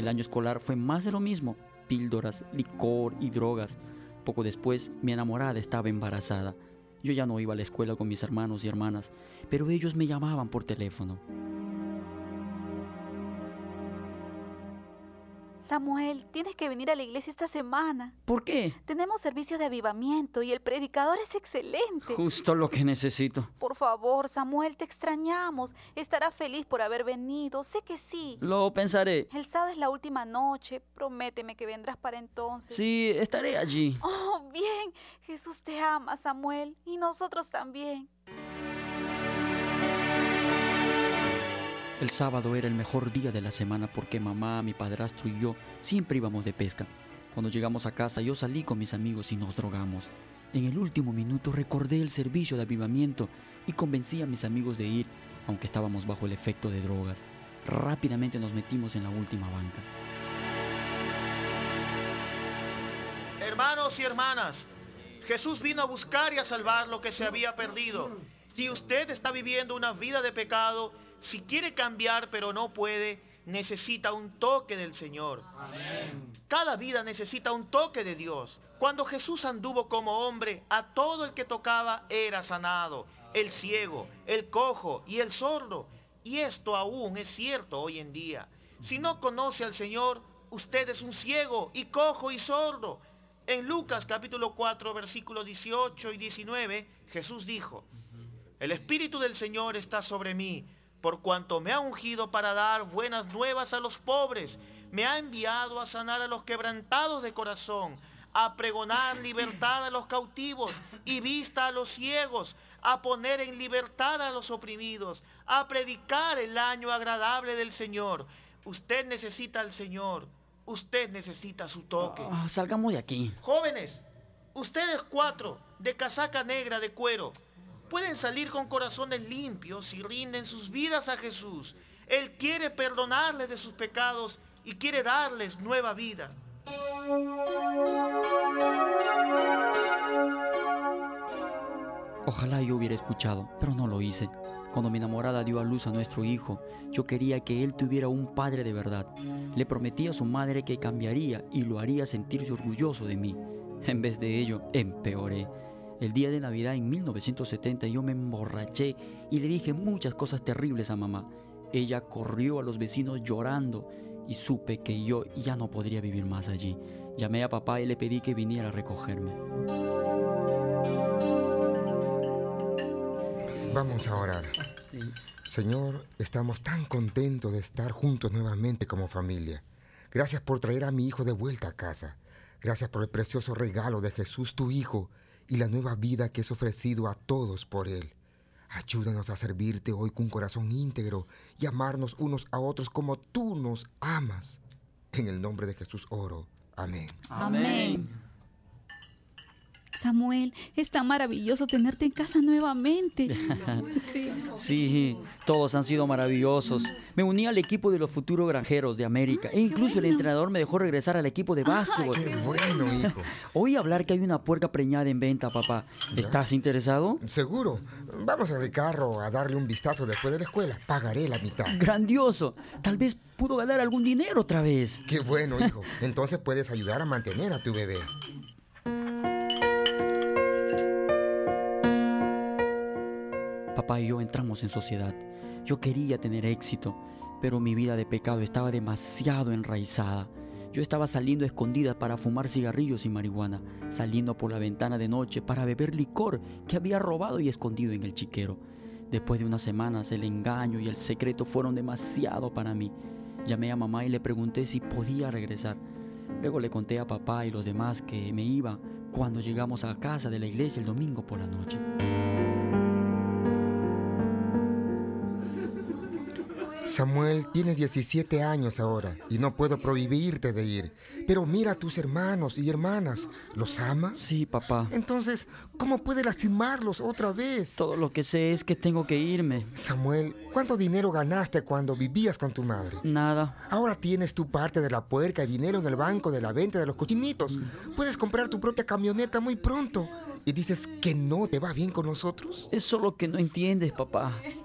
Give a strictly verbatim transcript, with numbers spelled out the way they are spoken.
El año escolar fue más de lo mismo: píldoras, licor y drogas. Poco después, mi enamorada estaba embarazada. Yo ya no iba a la escuela con mis hermanos y hermanas, pero ellos me llamaban por teléfono. Samuel, tienes que venir a la iglesia esta semana. ¿Por qué? Tenemos servicio de avivamiento y el predicador es excelente. Justo lo que necesito. Por favor, Samuel, te extrañamos. Estarás feliz por haber venido, sé que sí. Lo pensaré. El sábado es la última noche. Prométeme que vendrás para entonces. Sí, estaré allí. Oh, bien. Jesús te ama, Samuel, y nosotros también. El sábado era el mejor día de la semana porque mamá, mi padrastro y yo siempre íbamos de pesca. Cuando llegamos a casa, yo salí con mis amigos y nos drogamos. En el último minuto recordé el servicio de avivamiento y convencí a mis amigos de ir, aunque estábamos bajo el efecto de drogas. Rápidamente nos metimos en la última banca. Hermanos y hermanas, Jesús vino a buscar y a salvar lo que se había perdido. Si usted está viviendo una vida de pecado, si quiere cambiar pero no puede, necesita un toque del Señor. Amén. Cada vida necesita un toque de Dios. Cuando Jesús anduvo como hombre, a todo el que tocaba era sanado. El ciego, el cojo y el sordo. Y esto aún es cierto hoy en día. Si no conoce al Señor, usted es un ciego y cojo y sordo. En Lucas capítulo cuatro, versículos dieciocho y diecinueve, Jesús dijo: el Espíritu del Señor está sobre mí, por cuanto me ha ungido para dar buenas nuevas a los pobres, me ha enviado a sanar a los quebrantados de corazón, a pregonar libertad a los cautivos y vista a los ciegos, a poner en libertad a los oprimidos, a predicar el año agradable del Señor. Usted necesita al Señor, usted necesita su toque. Oh, salgamos de aquí. Jóvenes, ustedes cuatro, de casaca negra de cuero, pueden salir con corazones limpios y rinden sus vidas a Jesús. Él quiere perdonarles de sus pecados y quiere darles nueva vida. Ojalá yo hubiera escuchado, pero no lo hice. Cuando mi enamorada dio a luz a nuestro hijo, yo quería que él tuviera un padre de verdad. Le prometí a su madre que cambiaría y lo haría sentirse orgulloso de mí. En vez de ello, empeoré. El día de Navidad en mil novecientos setenta yo me emborraché y le dije muchas cosas terribles a mamá. Ella corrió a los vecinos llorando y supe que yo ya no podría vivir más allí. Llamé a papá y le pedí que viniera a recogerme. Vamos a orar. Sí. Señor, estamos tan contentos de estar juntos nuevamente como familia. Gracias por traer a mi hijo de vuelta a casa. Gracias por el precioso regalo de Jesús, tu Hijo, y la nueva vida que es ofrecido a todos por Él. Ayúdanos a servirte hoy con un corazón íntegro y amarnos unos a otros como tú nos amas. En el nombre de Jesús oro. Amén. Amén. Samuel, es tan maravilloso tenerte en casa nuevamente. Sí. Sí, todos han sido maravillosos. Me uní al equipo de los futuros granjeros de América e incluso el entrenador me dejó regresar al equipo de básquetbol. ¡Qué bueno, hijo! Oí hablar que hay una puerca preñada en venta, papá. ¿Estás interesado? Seguro. Vamos al carro a darle un vistazo después de la escuela. Pagaré la mitad. ¡Grandioso! Tal vez pudo ganar algún dinero otra vez. ¡Qué bueno, hijo! Entonces puedes ayudar a mantener a tu bebé. Papá y yo entramos en sociedad. Yo quería tener éxito, pero mi vida de pecado estaba demasiado enraizada. Yo estaba saliendo a escondidas para fumar cigarrillos y marihuana, saliendo por la ventana de noche para beber licor que había robado y escondido en el chiquero. Después de unas semanas, el engaño y el secreto fueron demasiado para mí. Llamé a mamá y le pregunté si podía regresar. Luego le conté a papá y los demás que me iba cuando llegamos a casa de la iglesia el domingo por la noche. Samuel, tienes diecisiete años ahora y no puedo prohibirte de ir. Pero mira a tus hermanos y hermanas. ¿Los amas? Sí, papá. Entonces, ¿cómo puedes lastimarlos otra vez? Todo lo que sé es que tengo que irme. Samuel, ¿cuánto dinero ganaste cuando vivías con tu madre? Nada. Ahora tienes tu parte de la puerca y dinero en el banco de la venta de los cochinitos. Puedes comprar tu propia camioneta muy pronto. ¿Y dices que no te va bien con nosotros? Es solo que no entiendes, papá.